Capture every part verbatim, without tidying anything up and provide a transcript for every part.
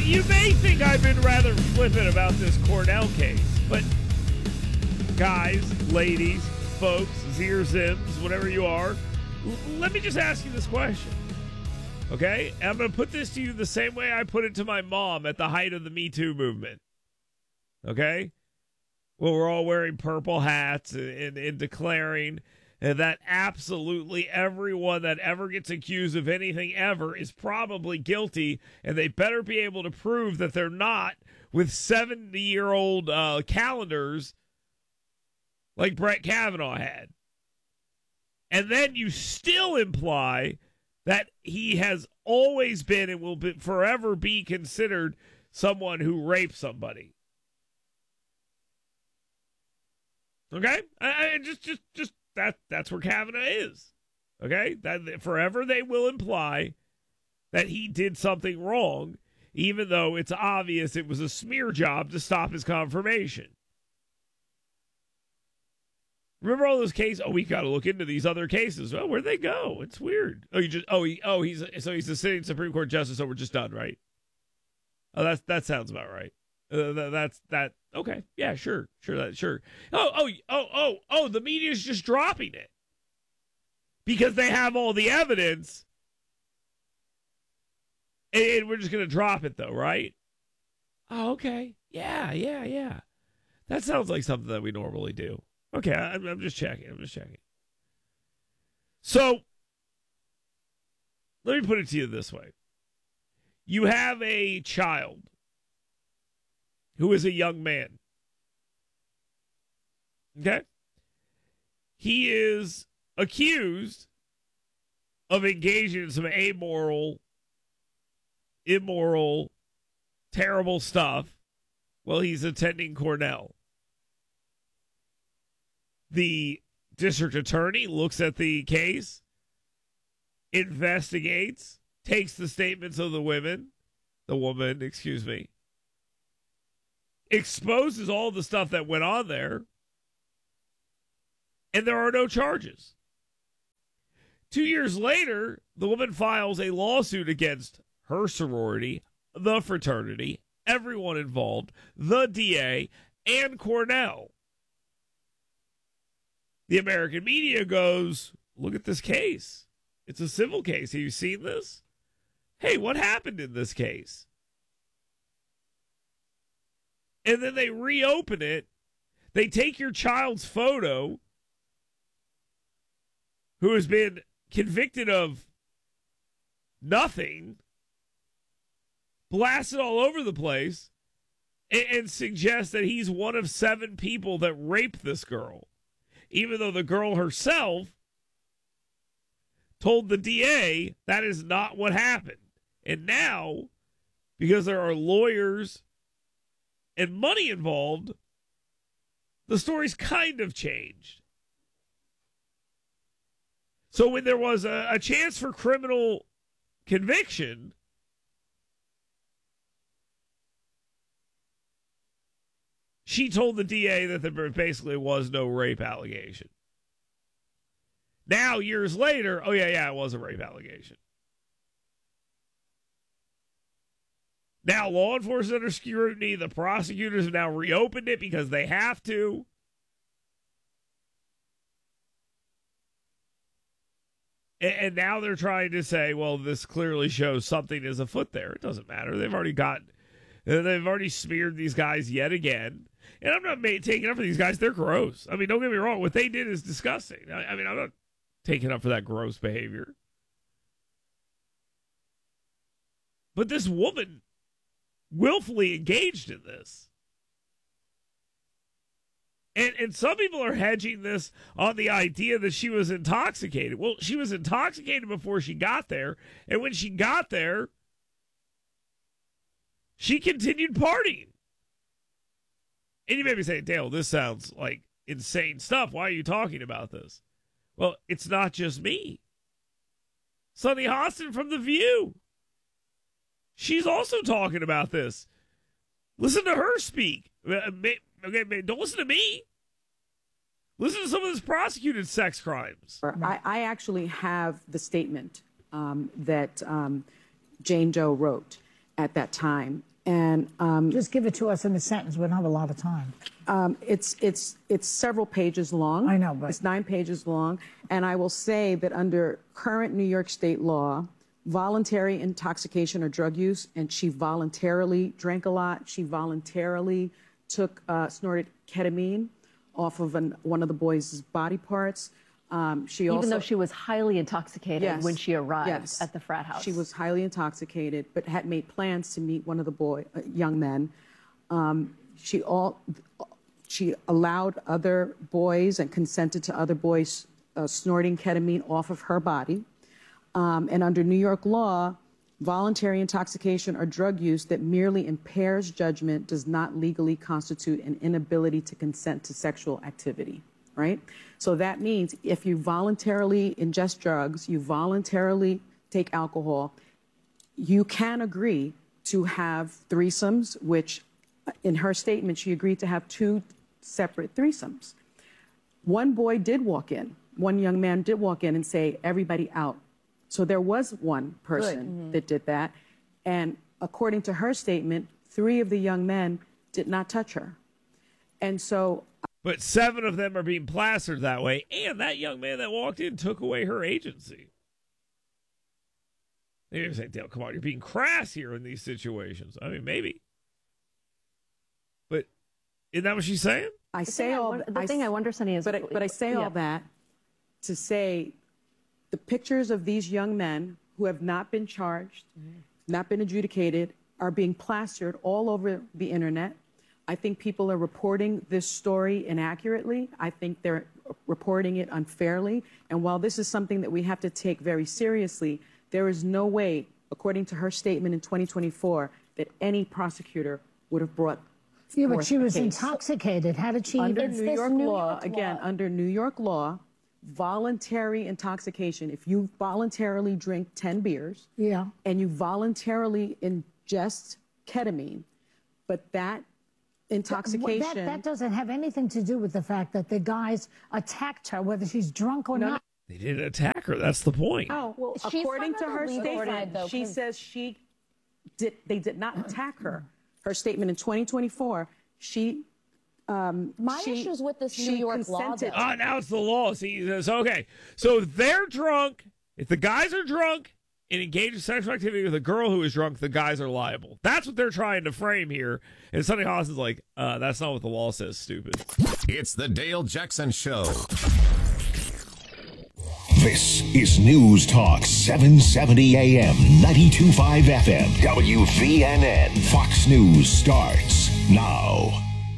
you may think I've been rather flippant about this Cornell case, but guys, ladies, folks, Zir Zims, whatever you are, l- let me just ask you this question. Okay? And I'm going to put this to you the same way I put it to my mom at the height of the Me Too movement. Okay? Well, we're all wearing purple hats and, and, and declaring that absolutely everyone that ever gets accused of anything ever is probably guilty, and they better be able to prove that they're not with seventy-year-old uh, calendars like Brett Kavanaugh had. And then you still imply that he has always been and will be, forever be considered someone who raped somebody. Okay? I, I just, just, just, that, that's where Kavanaugh is. Okay? That forever they will imply that he did something wrong, even though it's obvious it was a smear job to stop his confirmation. Remember all those cases? Oh, we got to look into these other cases. Oh, where'd they go? It's weird. Oh, you just oh he oh he's so he's a sitting Supreme Court justice. So we're just done, right? Oh, that's that sounds about right. Uh, that, that's that. Okay, yeah, sure, sure, that sure. Oh, oh, oh, oh, oh. The media's just dropping it because they have all the evidence, and, and we're just gonna drop it, though, right? Oh, okay, yeah, yeah, yeah. That sounds like something that we normally do. Okay, I'm, I'm just checking. I'm just checking. So, let me put it to you this way. You have a child who is a young man. Okay? He is accused of engaging in some amoral, immoral, terrible stuff while he's attending Cornell. The district attorney looks at the case, investigates, takes the statements of the women, the woman, excuse me, exposes all the stuff that went on there, and there are no charges. Two years later, the woman files a lawsuit against her sorority, the fraternity, everyone involved, the D A, and Cornell. The American media goes, look at this case. It's a civil case. Have you seen this? Hey, what happened in this case? And then they reopen it. They take your child's photo, who has been convicted of nothing, blast it all over the place, and, and suggest that he's one of seven people that raped this girl. Even though the girl herself told the D A that is not what happened. And now, because there are lawyers and money involved, the story's kind of changed. So when there was a, a chance for criminal conviction, she told the D A that there basically was no rape allegation. Now, years later, oh, yeah, yeah, it was a rape allegation. Now, law enforcement under scrutiny, the prosecutors have now reopened it because they have to. And, and now they're trying to say, well, this clearly shows something is afoot there. It doesn't matter. They've already got, they've already smeared these guys yet again. And I'm not taking up for these guys. They're gross. I mean, don't get me wrong. What they did is disgusting. I, I mean, I'm not taking up for that gross behavior. But this woman willfully engaged in this. And and some people are hedging this on the idea that she was intoxicated. Well, she was intoxicated before she got there. And when she got there, she continued partying. And you may be saying, Dale, this sounds like insane stuff. Why are you talking about this? Well, it's not just me. Sunny Hostin from The View. She's also talking about this. Listen to her speak. Okay, don't listen to me. Listen to some of this prosecuted sex crimes. I, I actually have the statement um, that um, Jane Doe wrote at that time. And um, just give it to us in a sentence. We don't have a lot of time. Um, it's it's it's several pages long. I know, but it's nine pages long. And I will say that under current New York State law, voluntary intoxication or drug use, and she voluntarily drank a lot. She voluntarily took uh, snorted ketamine off of an, one of the boys' body parts. Um, she Even also, though she was highly intoxicated yes, when she arrived yes. at the frat house. She was highly intoxicated, but had made plans to meet one of the boy, uh, young men. Um, she all, she allowed other boys and consented to other boys uh, snorting ketamine off of her body. Um, and under New York law, voluntary intoxication or drug use that merely impairs judgment does not legally constitute an inability to consent to sexual activity. Right? So that means if you voluntarily ingest drugs, you voluntarily take alcohol, you can agree to have threesomes, which in her statement, she agreed to have two separate threesomes. One boy did walk in. One young man did walk in and say, everybody out. So there was one person mm-hmm. that did that. And according to her statement, three of the young men did not touch her. And so... But seven of them are being plastered that way, and that young man that walked in took away her agency. You're saying, Dale, come on, you're being crass here in these situations. I mean, maybe. But isn't that what she's saying? I the say thing all I, the I, thing I wonder, Sonny, is... But I, but I say yeah. all that to say the pictures of these young men who have not been charged, mm-hmm. not been adjudicated, are being plastered all over the internet. I think people are reporting this story inaccurately. I think they're reporting it unfairly. And while this is something that we have to take very seriously, there is no way, according to her statement in twenty twenty-four, that any prosecutor would have brought Yeah, but she was case. intoxicated. How did she under even... New York New law, York again, law. under New York law, voluntary intoxication, if you voluntarily drink ten beers yeah. and you voluntarily ingest ketamine, but that intoxication... That, that doesn't have anything to do with the fact that the guys attacked her, whether she's drunk or no, not. They didn't attack her. That's the point. Oh, well, She's according to her statement, side, though, she says she did. They did not attack her. Her statement in twenty twenty-four, she... Um, My she, issues with this she New York law, consented. Oh, now it's the law. See, so, okay. So they're drunk. If the guys are drunk and engage in sexual activity with a girl who is drunk, the guys are liable. That's what they're trying to frame here. And Sonny Hawson's like, uh, that's not what the law says, stupid. It's the Dale Jackson Show. This is News Talk seven seventy A M, ninety-two point five F M, W V N N. Fox News starts now.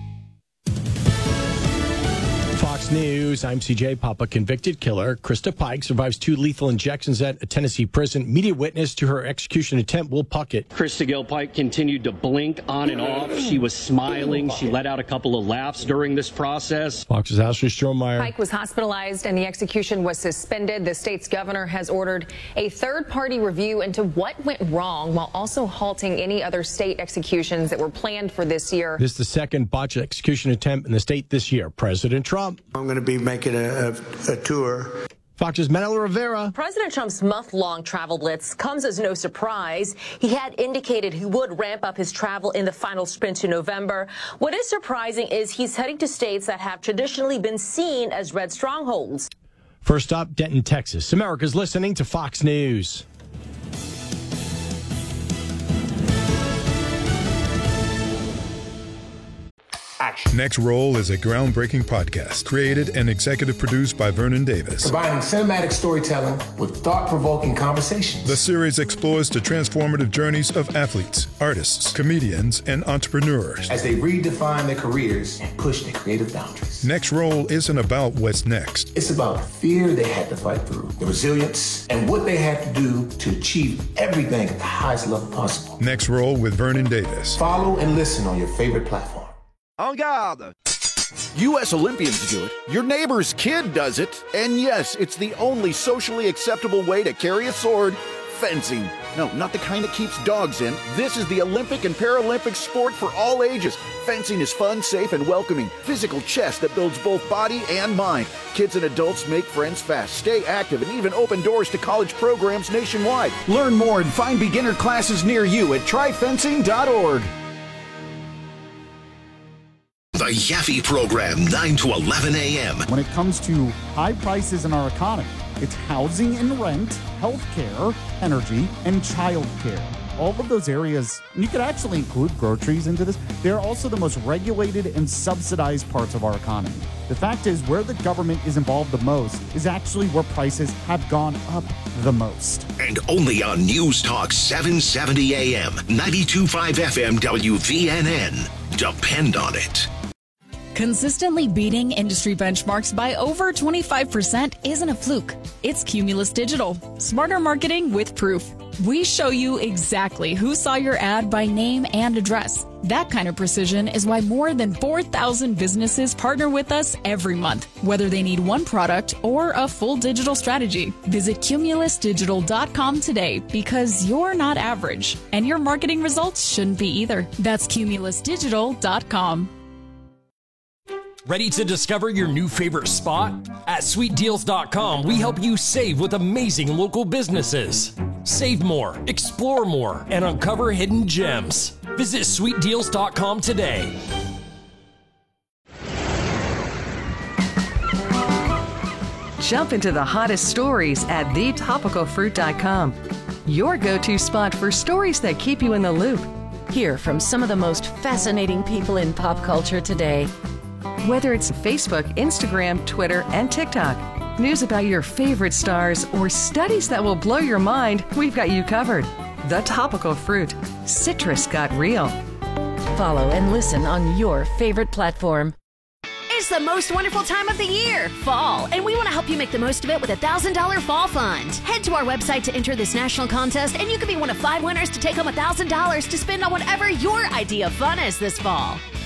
Fox News, I'm C J Papa. Convicted killer Krista Pike survives two lethal injections at a Tennessee prison. Media witness to her execution attempt, Will Puckett. Krista Gil Pike continued to blink on and off. She was smiling. She let out a couple of laughs during this process. Fox's Ashley Strohmeyer. Pike was hospitalized and the execution was suspended. The state's governor has ordered a third-party review into what went wrong while also halting any other state executions that were planned for this year. This is the second botched execution attempt in the state this year. President Trump. I'm going to be making a, a, a tour. Fox's Manila Rivera. President Trump's month-long travel blitz comes as no surprise. He had indicated he would ramp up his travel in the final sprint to November. What is surprising is he's heading to states that have traditionally been seen as red strongholds. First up, Denton, Texas. America's listening to Fox News. Next Roll is a groundbreaking podcast created and executive produced by Vernon Davis. Combining cinematic storytelling with thought-provoking conversations. The series explores the transformative journeys of athletes, artists, comedians, and entrepreneurs as they redefine their careers and push their creative boundaries. Next Roll isn't about what's next. It's about the fear they had to fight through, the resilience, and what they had to do to achieve everything at the highest level possible. Next Roll with Vernon Davis. Follow and listen on your favorite platform. En garde! U S Olympians do it, your neighbor's kid does it, and yes, it's the only socially acceptable way to carry a sword Fencing. No, not the kind that keeps dogs in. This is the Olympic and Paralympic sport for all ages. Fencing is fun, safe, and welcoming. Physical chess that builds both body and mind. Kids and adults make friends fast, stay active, and even open doors to college programs nationwide. Learn more and find beginner classes near you at try fencing dot org. The Yaffe Program, nine to eleven a.m. When it comes to high prices in our economy, it's housing and rent, healthcare, energy, and childcare. All of those areas, and you could actually include groceries into this, they're also the most regulated and subsidized parts of our economy. The fact is, where the government is involved the most is actually where prices have gone up the most. And only on News Talk seven seventy a.m., ninety-two point five F M W V N N. Depend on it. Consistently beating industry benchmarks by over twenty-five percent isn't a fluke. It's Cumulus Digital. Smarter marketing with proof. We show you exactly who saw your ad by name and address. That kind of precision is why more than four thousand businesses partner with us every month, whether they need one product or a full digital strategy. Visit cumulus digital dot com today because you're not average, and your marketing results shouldn't be either. That's cumulus digital dot com. Ready to discover your new favorite spot? At sweet deals dot com, we help you save with amazing local businesses. Save more, explore more, and uncover hidden gems. Visit sweet deals dot com today. Jump into the hottest stories at the topical fruit dot com. Your go-to spot for stories that keep you in the loop. Hear from some of the most fascinating people in pop culture today. Whether it's Facebook, Instagram, Twitter, and TikTok, news about your favorite stars, or studies that will blow your mind, we've got you covered. The Topical Fruit. Citrus got real. Follow and listen on your favorite platform. It's the most wonderful time of the year, fall, and we want to help you make the most of it with a one thousand dollars Fall Fund. Head to our website to enter this national contest, and you could be one of five winners to take home one thousand dollars to spend on whatever your idea of fun is this fall.